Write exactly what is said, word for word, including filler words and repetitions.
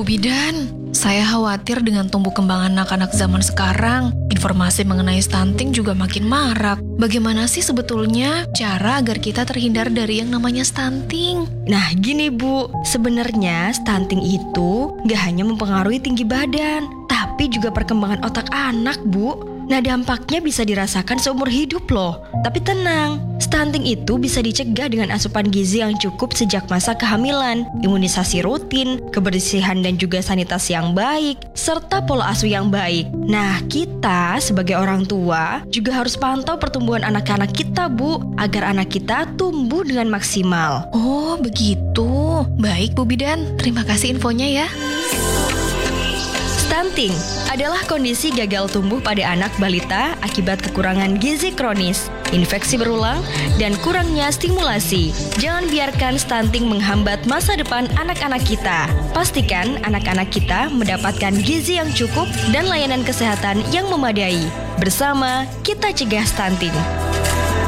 Bidan, saya khawatir dengan tumbuh kembang anak-anak zaman sekarang. Informasi mengenai stunting juga makin marak. Bagaimana sih sebetulnya cara agar kita terhindar dari yang namanya stunting? Nah gini Bu, sebenarnya stunting itu gak hanya mempengaruhi tinggi badan, tapi juga perkembangan otak anak Bu. Nah dampaknya bisa dirasakan seumur hidup loh. Tapi tenang, stunting itu bisa dicegah dengan asupan gizi yang cukup sejak masa kehamilan, imunisasi rutin, kebersihan dan juga sanitasi yang baik, serta pola asuh yang baik. Nah kita sebagai orang tua juga harus pantau pertumbuhan anak-anak kita Bu, agar anak kita tumbuh dengan maksimal. Oh begitu. Baik Bu Bidan, terima kasih infonya ya. Stunting adalah kondisi gagal tumbuh pada anak balita akibat kekurangan gizi kronis, infeksi berulang, dan kurangnya stimulasi. Jangan biarkan stunting menghambat masa depan anak-anak kita. Pastikan anak-anak kita mendapatkan gizi yang cukup dan layanan kesehatan yang memadai. Bersama, kita cegah stunting.